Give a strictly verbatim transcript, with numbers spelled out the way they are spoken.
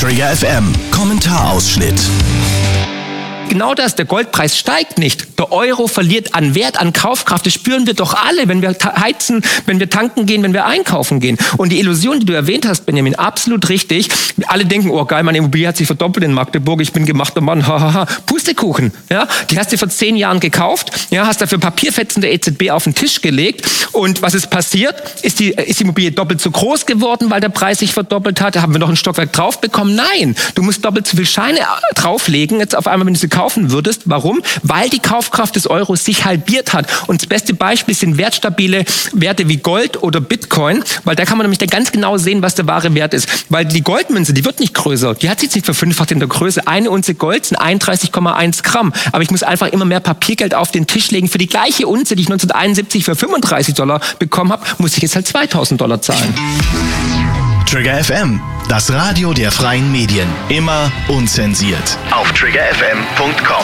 Trigger F M Kommentarausschnitt. Genau das, der Goldpreis steigt nicht. Der Euro verliert an Wert, an Kaufkraft. Das spüren wir doch alle, wenn wir heizen, wenn wir tanken gehen, wenn wir einkaufen gehen. Und die Illusion, die du erwähnt hast, Benjamin, absolut richtig. Alle denken, oh geil, meine Immobilie hat sich verdoppelt in Magdeburg, ich bin gemachter Mann, hahaha. Pustekuchen. Ja? Die hast du vor zehn Jahren gekauft, ja, hast dafür Papierfetzen der E Z B auf den Tisch gelegt. Und was ist passiert? Ist die, ist die Immobilie doppelt so groß geworden, weil der Preis sich verdoppelt hat? Haben wir noch ein Stockwerk drauf bekommen? Nein, du musst doppelt so viel Scheine drauflegen, jetzt auf einmal, wenn du sie kaufen würdest. Warum? Weil die Kaufkraft des Euros sich halbiert hat. Und das beste Beispiel sind wertstabile Werte wie Gold oder Bitcoin, weil da kann man nämlich dann ganz genau sehen, was der wahre Wert ist. Weil die Goldmünze, die wird nicht größer. Die hat sich jetzt nicht verfünffacht in der Größe. Eine Unze Gold sind einunddreißig Komma eins Gramm. Aber ich muss einfach immer mehr Papiergeld auf den Tisch legen. Für die gleiche Unze, die ich neunzehnhunderteinundsiebzig für fünfunddreißig Dollar bekommen habe, muss ich jetzt halt zweitausend Dollar zahlen. Trigger F M, das Radio der freien Medien. Immer unzensiert. Auf trigger f m punkt com.